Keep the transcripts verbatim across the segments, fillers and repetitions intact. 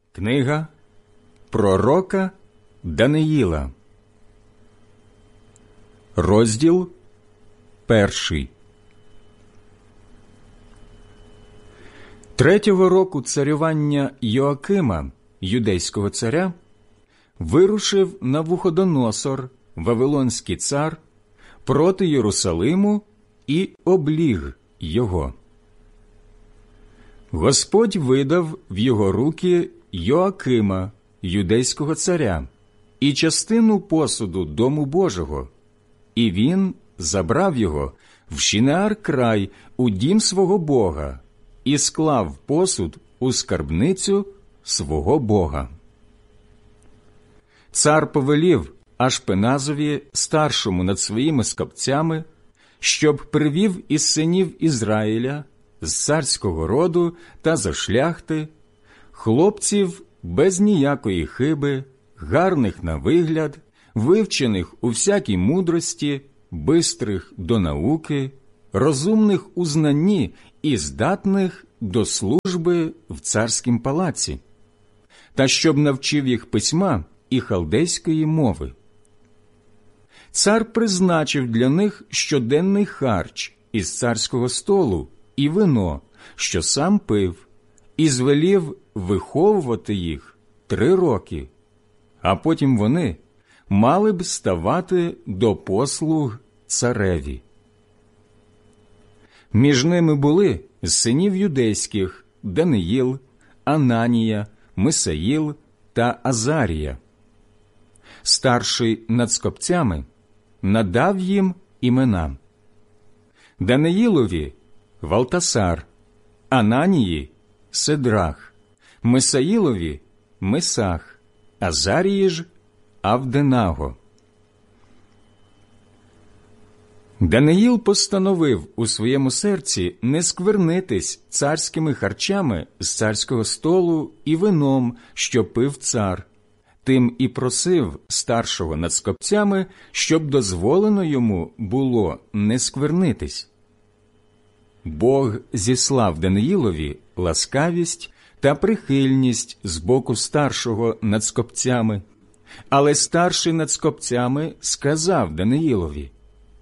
Книга пророка Даниїла, розділ перший. Третього року царювання Йоакима, юдейського царя, вирушив Навуходоносор, вавилонський цар, проти Єрусалиму і обліг його. Господь видав в його руки Йоакима, юдейського царя, і частину посуду Дому Божого, і він забрав його в Шинеар край у дім свого Бога і склав посуд у скарбницю свого Бога. Цар повелів Ашпеназові, старшому над своїми скопцями, щоб привів із синів Ізраїля, з царського роду та за шляхти, хлопців без ніякої хиби, гарних на вигляд, вивчених у всякій мудрості, бистрих до науки, розумних у знанні і здатних до служби в царськім палаці, та щоб навчив їх письма і халдейської мови. Цар призначив для них щоденний харч із царського столу і вино, що сам пив, і звелів виховувати їх три роки, а потім вони мали б ставати до послуг цареві. Між ними були з синів юдейських Даниїл, Ананія, Мисаїл та Азарія. Старший над скопцями надав їм імена: Даниїлові – Валтасар, Ананії – Седрах, Мисаїлові – Месах, Азарії ж – Авденаго. Даниїл постановив у своєму серці не сквернитись царськими харчами з царського столу і вином, що пив цар. Тим і просив старшого над скопцями, щоб дозволено йому було не сквернитись. Бог зіслав Даниїлові ласкавість та прихильність з боку старшого над скопцями, але старший над скопцями сказав Даниїлові: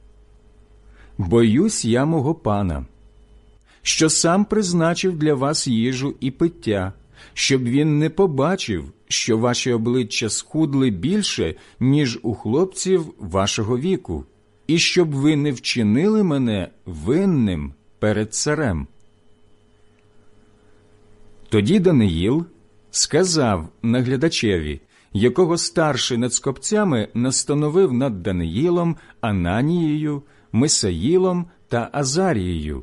«Боюсь я мого пана, що сам призначив для вас їжу і пиття, щоб він не побачив, що ваші обличчя схудли більше, ніж у хлопців вашого віку, і щоб ви не вчинили мене винним перед царем». Тоді Даниїл сказав наглядачеві, якого старший над скопцями настановив над Даниїлом, Ананією, Мисаїлом та Азарією: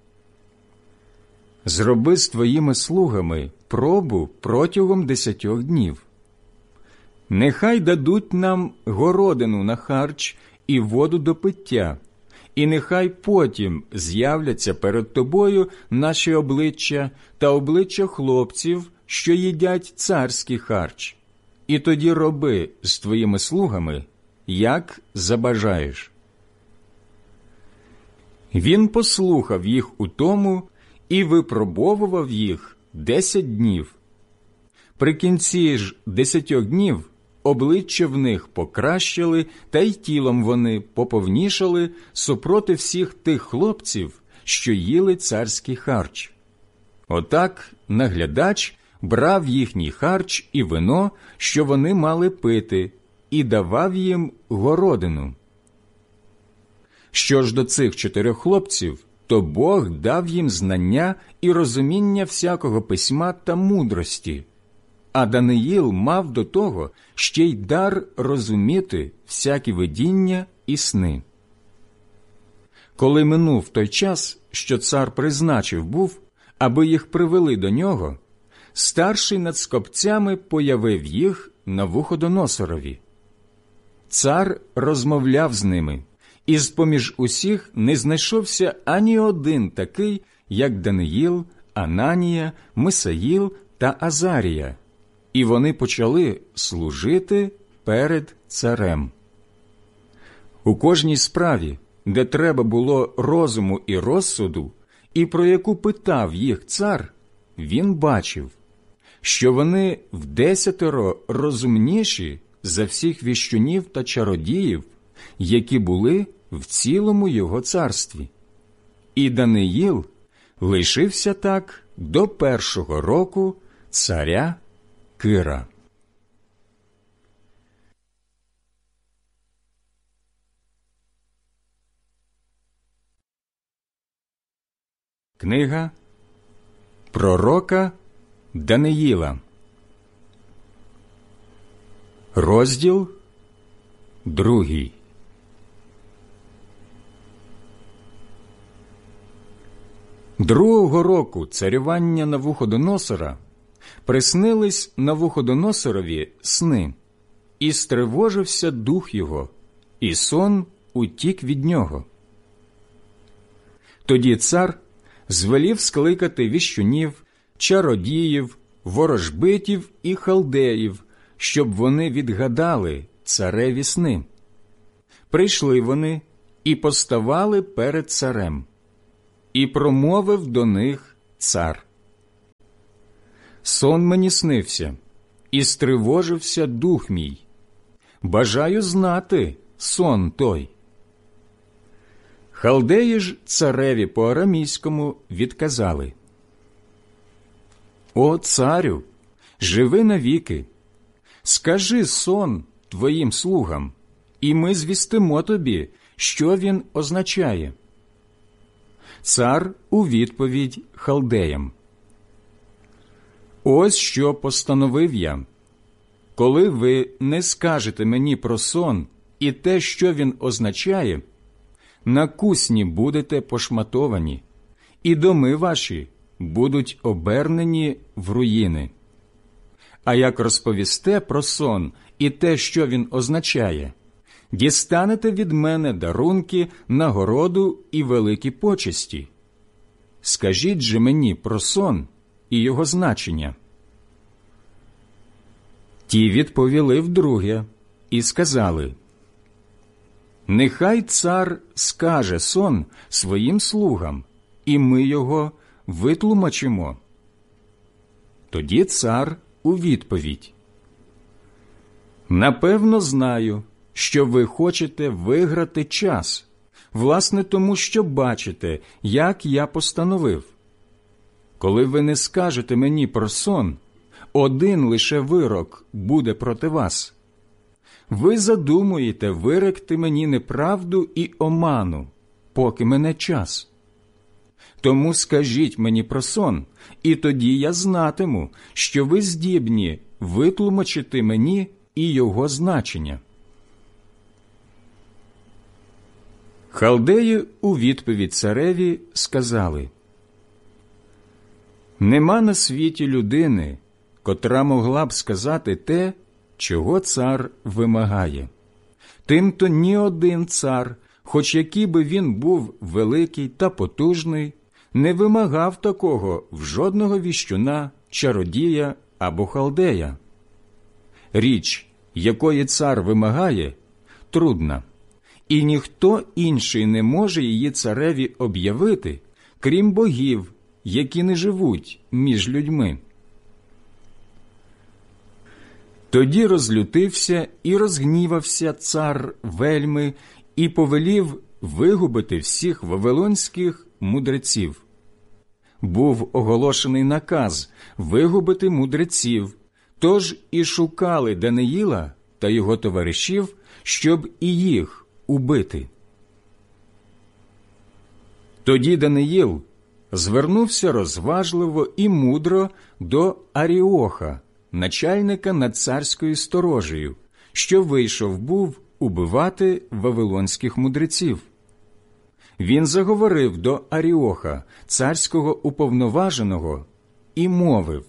«Зроби з твоїми слугами пробу протягом десятьох днів. Нехай дадуть нам городину на харч і воду до пиття, і нехай потім з'являться перед тобою наші обличчя та обличчя хлопців, що їдять царський харч, і тоді роби з твоїми слугами, як забажаєш». Він послухав їх у тому і випробовував їх десять днів. При кінці ж десятьох днів обличчя в них покращили, та й тілом вони поповнішали супроти всіх тих хлопців, що їли царський харч. Отак наглядач брав їхній харч і вино, що вони мали пити, і давав їм городину. Що ж до цих чотирьох хлопців, то Бог дав їм знання і розуміння всякого письма та мудрості, а Даниїл мав до того ще й дар розуміти всякі видіння і сни. Коли минув той час, що цар призначив був, аби їх привели до нього, старший над скопцями появив їх Навуходоносорові. Цар розмовляв з ними, і з-поміж усіх не знайшовся ані один такий, як Даниїл, Ананія, Мисаїл та Азарія, і вони почали служити перед царем. У кожній справі, де треба було розуму і розсуду, і про яку питав їх цар, він бачив, що вони вдесятеро розумніші за всіх віщунів та чародіїв, які були в цілому його царстві. І Даниїл лишився так до першого року царя Кира. Книга пророка Даниїла, розділ другий. Другого року царювання Навуходоносора приснились Навуходоносорові сни, і стривожився дух його, і сон утік від нього. Тоді цар звелів скликати віщунів, чародіїв, ворожбитів і халдеїв, щоб вони відгадали цареві сни. Прийшли вони і поставали перед царем. І промовив до них цар: «Сон мені снився, і стривожився дух мій. Бажаю знати сон той». Халдеї ж цареві по-арамійському відказали: «О, царю, живи навіки! Скажи сон твоїм слугам, і ми звістимо тобі, що він означає». Цар у відповідь халдеям: «Ось що постановив я. Коли ви не скажете мені про сон і те, що він означає, на кусні будете пошматовані, і доми ваші будуть обернені в руїни. А як розповісте про сон і те, що він означає, дістанете від мене дарунки, нагороду і великі почесті. Скажіть же мені про сон і його значення». Ті відповіли вдруге і сказали: «Нехай цар скаже сон своїм слугам, і ми його витлумачимо». Тоді цар у відповідь: «Напевно, знаю, що ви хочете виграти час, власне тому, що бачите, як я постановив. Коли ви не скажете мені про сон, один лише вирок буде проти вас. Ви задумуєте виректи мені неправду і оману, поки мене час. Тому скажіть мені про сон, і тоді я знатиму, що ви здібні витлумачити мені і його значення». Халдеї у відповідь цареві сказали: «Нема на світі людини, котра могла б сказати те, чого цар вимагає. Тимто ні один цар, хоч який би він був великий та потужний, не вимагав такого в жодного віщуна, чародія або халдея. Річ, якої цар вимагає, трудна, і ніхто інший не може її цареві об'явити, крім богів, які не живуть між людьми». Тоді розлютився і розгнівався цар вельми і повелів вигубити всіх вавилонських мудреців. Був оголошений наказ вигубити мудреців, тож і шукали Даниїла та його товаришів, щоб і їх убити. Тоді Даниїл звернувся розважливо і мудро до Аріоха, начальника над царською сторожею, що вийшов був убивати вавилонських мудреців. Він заговорив до Аріоха, царського уповноваженого, і мовив: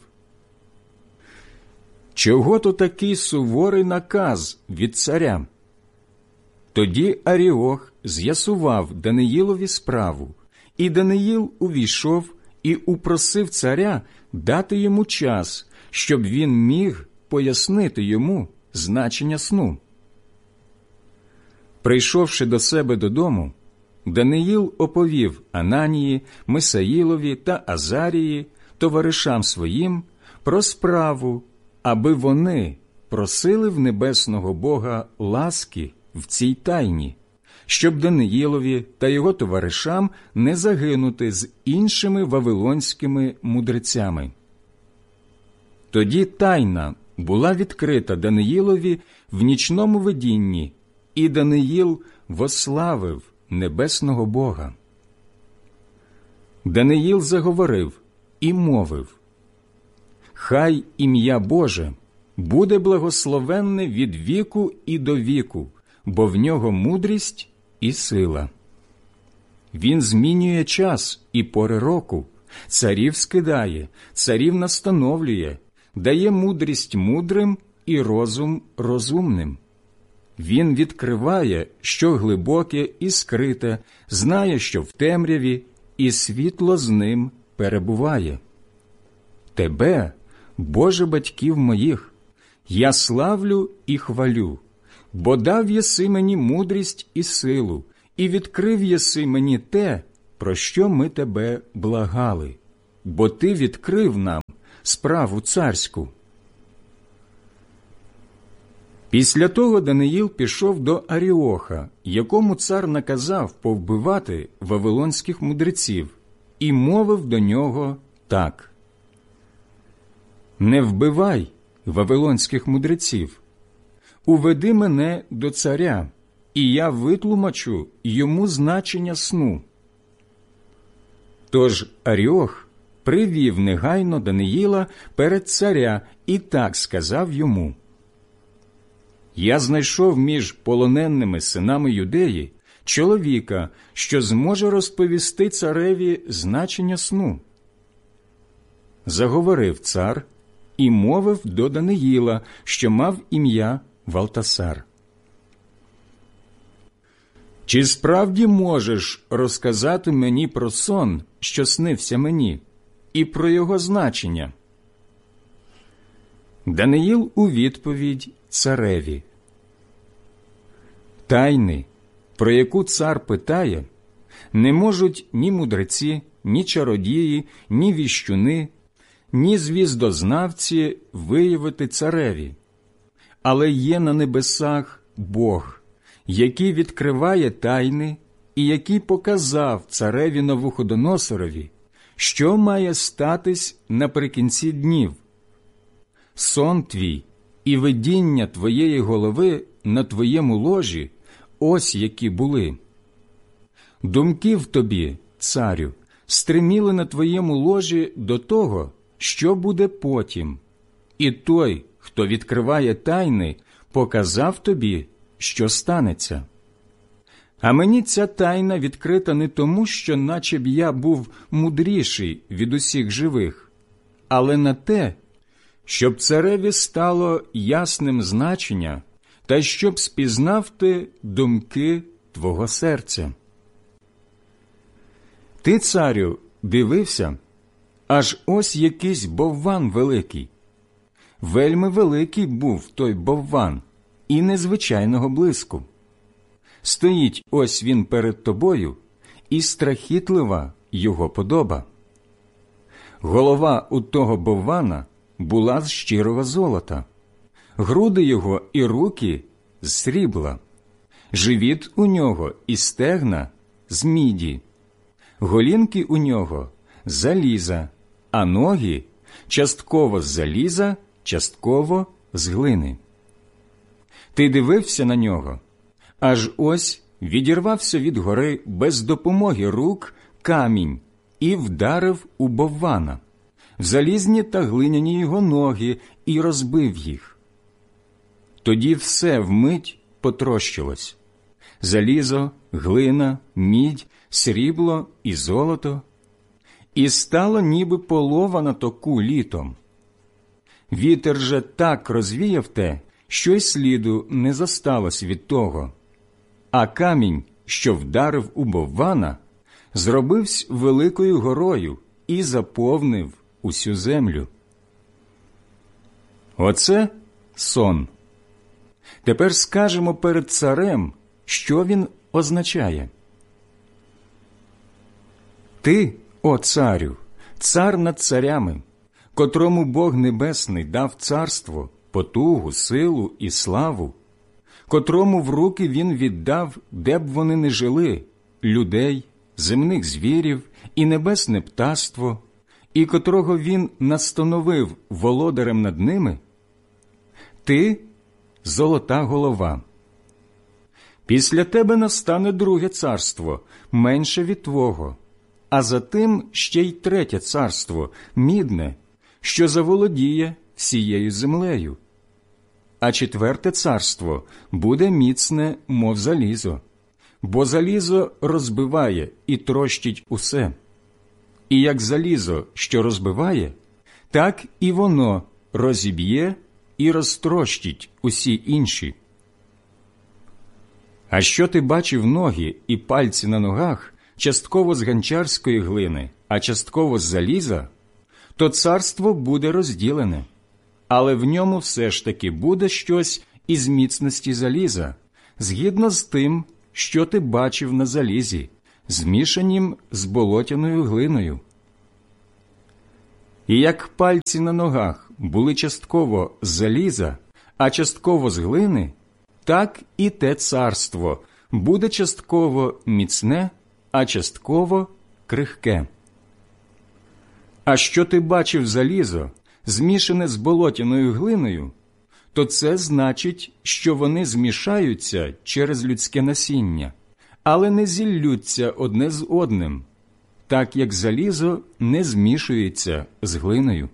«Чого то такий суворий наказ від царя?» Тоді Аріох з'ясував Даниїлові справу, і Даниїл увійшов і упросив царя дати йому час, щоб він міг пояснити йому значення сну. Прийшовши до себе додому, Даниїл оповів Ананії, Мисаїлові та Азарії, товаришам своїм, про справу, аби вони просили в небесного Бога ласки в цій тайні, щоб Даниїлові та його товаришам не загинути з іншими вавилонськими мудрецями. Тоді тайна була відкрита Даниїлові в нічному видінні, і Даниїл вославив небесного Бога. Даниїл заговорив і мовив: «Хай ім'я Боже буде благословенне від віку і до віку, бо в нього мудрість і сила. Він змінює час і пори року, царів скидає, царів настановлює, дає мудрість мудрим і розум розумним. Він відкриває, що глибоке і скрите, знає, що в темряві, і світло з ним перебуває. Тебе, Боже батьків моїх, я славлю і хвалю, бо дав єси мені мудрість і силу, і відкрив єси мені те, про що ми тебе благали, бо ти відкрив нам справу царську». Після того Даниїл пішов до Аріоха, якому цар наказав повбивати вавилонських мудреців, і мовив до нього так: «Не вбивай вавилонських мудреців, уведи мене до царя, і я витлумачу йому значення сну». Тож Аріох привів негайно Даниїла перед царя і так сказав йому: «Я знайшов між полоненими синами Юдеї чоловіка, що зможе розповісти цареві значення сну». Заговорив цар і мовив до Даниїла, що мав ім'я Валтасар: «Чи справді можеш розказати мені про сон, що снився мені, і про його значення?» Даниїл у відповідь цареві: «Тайни, про яку цар питає, не можуть ні мудреці, ні чародії, ні віщуни, ні звіздознавці виявити цареві. Але є на небесах Бог, який відкриває тайни і який показав цареві Навуходоносорові, що має статись наприкінці днів. Сон твій і видіння твоєї голови на твоєму ложі ось які були. Думки в тобі, царю, стриміли на твоєму ложі до того, що буде потім, і той, хто відкриває тайни, показав тобі, що станеться. А мені ця тайна відкрита не тому, що наче б я був мудріший від усіх живих, але на те, щоб цареві стало ясним значення, та щоб спізнав ти думки твого серця. Ти, царю, дивився, аж ось якийсь бовван великий. Вельми великий був той бовван, і незвичайного блиску. Стоїть ось він перед тобою, і страхітлива його подоба. Голова у того боввана була з щирого золота, груди його і руки – з срібла, живіт у нього і стегна – з міді, голінки у нього – заліза, а ноги – частково з заліза, частково з глини. Ти дивився на нього, аж ось відірвався від гори без допомоги рук камінь і вдарив у боввана, в залізні та глиняні його ноги, і розбив їх. Тоді все вмить потрощилось – залізо, глина, мідь, срібло і золото, і стало ніби полова на току літом. Вітер же так розвіяв те, що й сліду не зосталось від того, а камінь, що вдарив у боввана, зробився великою горою і заповнив усю землю. Оце сон. Тепер скажемо перед царем, що він означає. Ти, о царю, цар над царями, котрому Бог Небесний дав царство, потугу, силу і славу, котрому в руки Він віддав, де б вони не жили, людей, земних звірів і небесне птаство, і котрого Він настановив володарем над ними, ти – золота голова. Після тебе настане друге царство, менше від твого, а за тим ще й третє царство, мідне, що заволодіє всією землею. А четверте царство буде міцне, мов залізо, бо залізо розбиває і трощить усе. І як залізо, що розбиває, так і воно розіб'є і розтрощить усі інші. А що ти бачив ноги і пальці на ногах, частково з гончарської глини, а частково з заліза, то царство буде розділене, але в ньому все ж таки буде щось із міцності заліза, згідно з тим, що ти бачив на залізі, змішанім з болотяною глиною. І як пальці на ногах були частково з заліза, а частково з глини, так і те царство буде частково міцне, а частково крихке. А що ти бачив залізо, змішане з болотяною глиною, то це значить, що вони змішаються через людське насіння, але не зіллються одне з одним, так як залізо не змішується з глиною.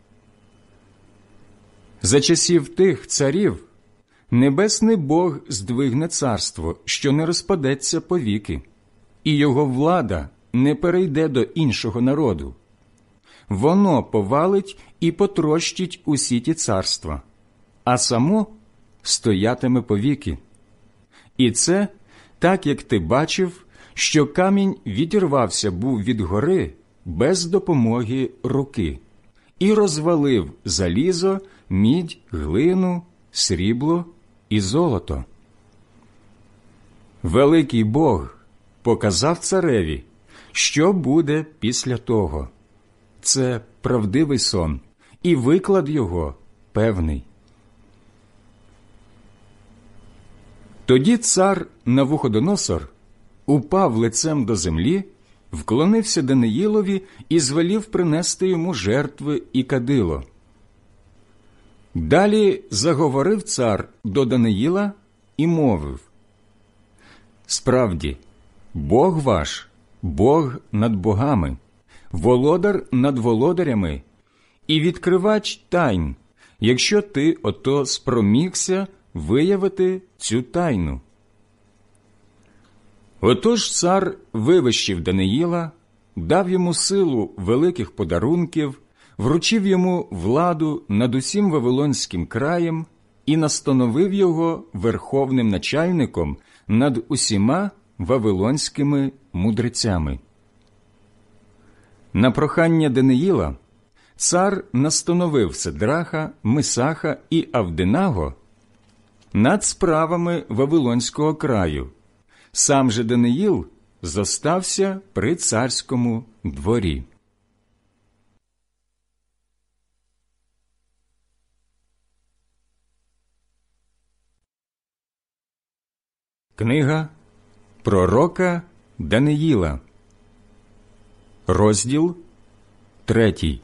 За часів тих царів Небесний Бог здвигне царство, що не розпадеться повіки, і його влада не перейде до іншого народу. Воно повалить і потрощить усі ті царства, а само стоятиме повіки. І це так, як ти бачив, що камінь відірвався був від гори без допомоги руки і розвалив залізо, мідь, глину, срібло і золото. Великий Бог показав цареві, що буде після того. Це правдивий сон, і виклад його певний. Тоді цар Навуходоносор упав лицем до землі, вклонився Даниїлові і звелів принести йому жертви і кадило. Далі заговорив цар до Даниїла і мовив: «Справді, Бог ваш, Бог над богами, володар над володарями і відкривач тайн, якщо ти ото спромігся виявити цю тайну». Отож цар вивищив Даниїла, дав йому силу великих подарунків, вручив йому владу над усім Вавилонським краєм і настановив його верховним начальником над усіма вавилонськими мудрецями. На прохання Даниїла цар настановив Сидраха, Мисаха і Авденаго над справами Вавилонського краю. Сам же Даниїл зостався при царському дворі. Книга пророка Даниїла, розділ третій.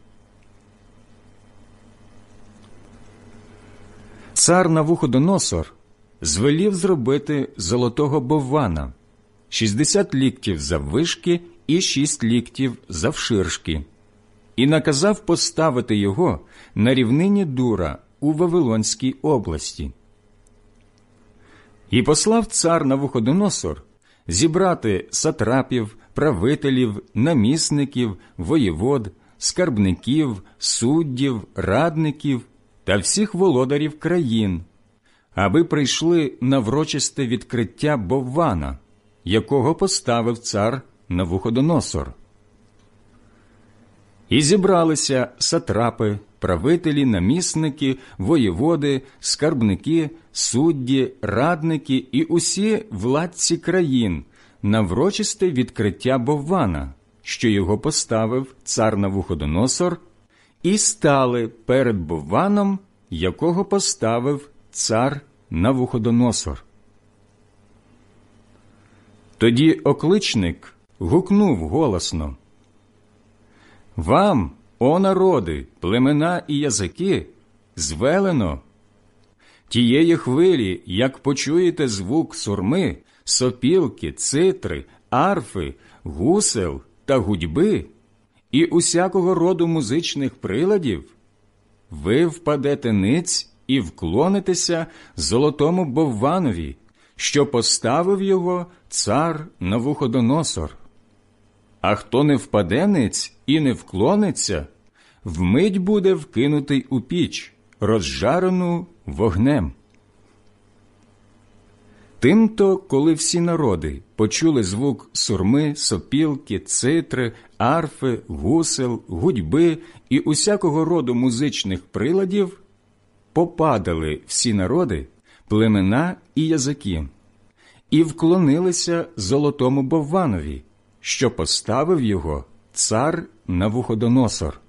Цар Навуходоносор звелів зробити золотого боввана, шістдесят ліктів заввишки і шість ліктів завширшки, і наказав поставити його на рівнині Дура у Вавилонській області. І послав цар Навуходоносор зібрати сатрапів, правителів, намісників, воєвод, скарбників, суддів, радників та всіх володарів країн, аби прийшли на врочисте відкриття боввана, якого поставив цар Навуходоносор. І зібралися сатрапи, правителі, намісники, воєводи, скарбники, судді, радники і усі владці країн на врочисте відкриття боввана, що його поставив цар Навуходоносор, і стали перед бовваном, якого поставив цар Навуходоносор. Тоді окличник гукнув голосно: «Вам, о народи, племена і язики, звелено тієї хвилі, як почуєте звук сурми, сопілки, цитри, арфи, гусел та гудьби і усякого роду музичних приладів, ви впадете ниць і вклонитеся золотому бовванові, що поставив його цар Навуходоносор. А хто не впаде ниць і не вклониться, вмить буде вкинутий у піч, розжарену вогнем». Тимто, коли всі народи почули звук сурми, сопілки, цитри, арфи, гусел, гудьби і усякого роду музичних приладів, попадали всі народи, племена і язики, і вклонилися золотому бовванові, що поставив його цар Навуходоносор.